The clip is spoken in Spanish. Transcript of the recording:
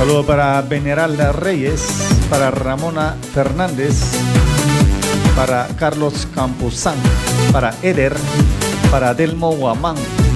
Saludo para Veneralda Reyes, para Ramona Fernández, para Carlos Campuzán, para Eder, para Delmo Guamán,